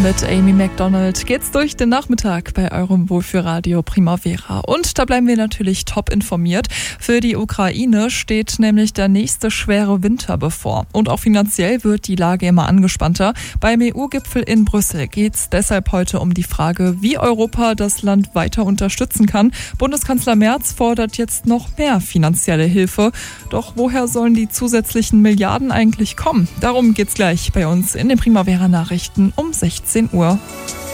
mit Amy Macdonald geht's durch den Nachmittag bei eurem Wohlfühlradio Primavera. Und da bleiben wir natürlich top informiert. Für die Ukraine steht nämlich der nächste schwere Winter bevor. Und auch finanziell wird die Lage immer angespannter. Beim EU-Gipfel in Brüssel geht's deshalb heute um die Frage, wie Europa das Land weiter unterstützen kann. Bundeskanzler Merz fordert jetzt noch mehr finanzielle Hilfe. Doch woher sollen die zusätzlichen Milliarden eigentlich kommen? Darum geht's gleich bei uns in den Primavera-Nachrichten um 16 Uhr.